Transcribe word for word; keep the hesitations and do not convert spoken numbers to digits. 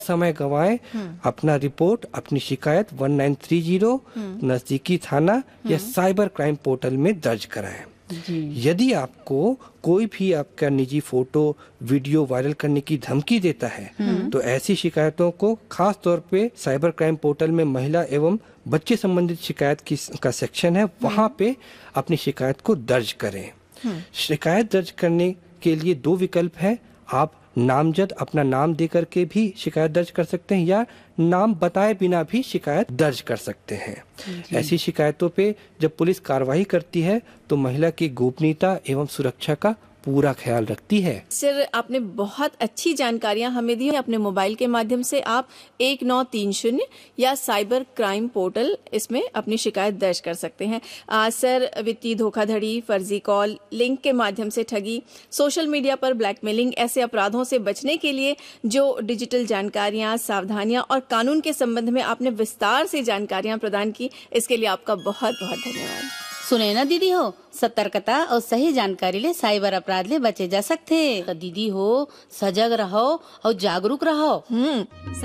समय गवाएं, अपना रिपोर्ट, अपनी शिकायत वन नाइन थ्री जीरो नजदीकी थाना या साइबर क्राइम पोर्टल में दर्ज कराएं। यदि आपको कोई भी आपका निजी फोटो वीडियो वायरल करने की धमकी देता है तो ऐसी शिकायतों को खास तौर पे साइबर क्राइम पोर्टल में महिला एवं बच्चे संबंधित शिकायत की का सेक्शन है, वहां पे अपनी शिकायत को दर्ज करें। शिकायत दर्ज करने के लिए दो विकल्प है, आप नामजद अपना नाम दे करके भी शिकायत दर्ज कर सकते हैं या नाम बताए बिना भी शिकायत दर्ज कर सकते हैं। ऐसी शिकायतों पे जब पुलिस कार्रवाई करती है तो महिला की गोपनीयता एवं सुरक्षा का पूरा ख्याल रखती है। सर, आपने बहुत अच्छी जानकारियां हमें दी है। अपने मोबाइल के माध्यम से आप एक नौ तीन शून्य या साइबर क्राइम पोर्टल इसमें अपनी शिकायत दर्ज कर सकते हैं। आ, सर, वित्तीय धोखाधड़ी, फर्जी कॉल, लिंक के माध्यम से ठगी, सोशल मीडिया पर ब्लैकमेलिंग, ऐसे अपराधों से बचने के लिए जो डिजिटल जानकारियां, सावधानियां और कानून के संबंध में आपने विस्तार से जानकारियां प्रदान की, इसके लिए आपका बहुत बहुत धन्यवाद। सुने ना दीदी हो, सतर्कता और सही जानकारी ले साइबर अपराध ले बचे जा सकते। तो दीदी हो, सजग रहो और जागरूक रहो। हम्म